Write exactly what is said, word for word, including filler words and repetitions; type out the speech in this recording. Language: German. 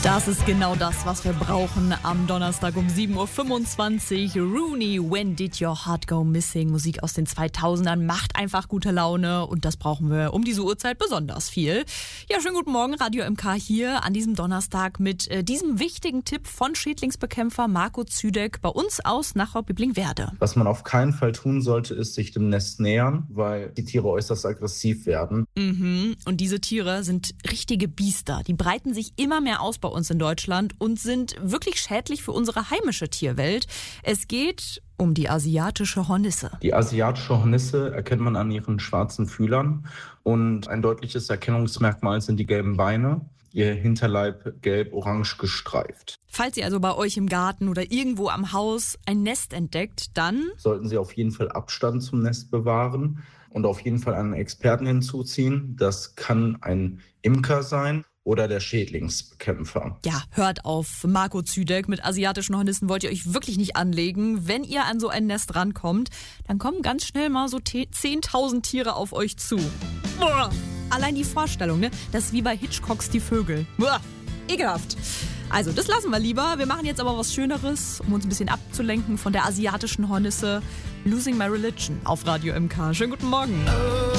Das ist genau das, was wir brauchen am Donnerstag um sieben Uhr fünfundzwanzig. Rooney, When Did Your Heart Go Missing? Musik aus den zweitausendern macht einfach gute Laune und das brauchen wir um diese Uhrzeit besonders viel. Ja, schönen guten Morgen, Radio M K hier an diesem Donnerstag mit äh, diesem wichtigen Tipp von Schädlingsbekämpfer Marco Züdeck bei uns aus Nachau-Biblingenwerde. Was man auf keinen Fall tun sollte, ist sich dem Nest nähern, weil die Tiere äußerst aggressiv werden. Mhm. Und diese Tiere sind richtige Biester. Die breiten sich immer mehr aus bei uns in Deutschland und sind wirklich schädlich für unsere heimische Tierwelt. Es geht um die asiatische Hornisse. Die asiatische Hornisse erkennt man an ihren schwarzen Fühlern und ein deutliches Erkennungsmerkmal sind die gelben Beine. Ihr Hinterleib gelb-orange gestreift. Falls ihr also bei euch im Garten oder irgendwo am Haus ein Nest entdeckt, dann sollten Sie auf jeden Fall Abstand zum Nest bewahren und auf jeden Fall einen Experten hinzuziehen. Das kann ein Imker sein oder der Schädlingsbekämpfer. Ja, hört auf. Marco Züdeck, mit asiatischen Hornissen wollt ihr euch wirklich nicht anlegen. Wenn ihr an so ein Nest rankommt, dann kommen ganz schnell mal so zehntausend Tiere auf euch zu. Boah. Allein die Vorstellung, ne? Das ist wie bei Hitchcocks Die Vögel. Boah. Ekelhaft. Also, das lassen wir lieber. Wir machen jetzt aber was Schöneres, um uns ein bisschen abzulenken von der asiatischen Hornisse. Losing My Religion auf Radio M K. Schönen guten Morgen.